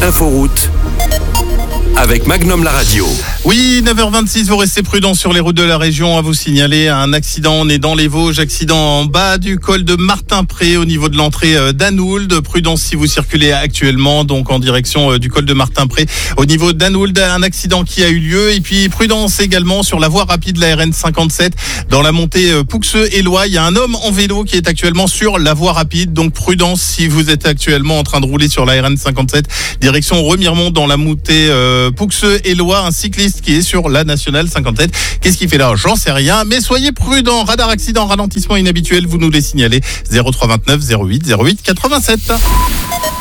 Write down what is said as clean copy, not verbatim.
Inforoute avec Magnum la radio. Oui, 9h26, vous restez prudents sur les routes de la région. À vous signaler un accident, on est dans les Vosges, accident en bas du col de Martinpré au niveau de l'entrée d'Anould. Prudence si vous circulez actuellement, donc en direction du col de Martinpré au niveau d'Anould, un accident qui a eu lieu. Et puis prudence également sur la voie rapide, la RN 57, dans la montée Pouxeux-Éloie. Il y a un homme en vélo qui est actuellement sur la voie rapide, donc prudence si vous êtes actuellement en train de rouler sur la RN 57, direction Remiremont dans la montée Pouxeux-Éloie, un cycliste qui est sur la nationale 57. Qu'est-ce qu'il fait là? J'en sais rien, mais soyez prudents. Radar accident, ralentissement inhabituel, vous nous les signalez. 03 29 08 08 87.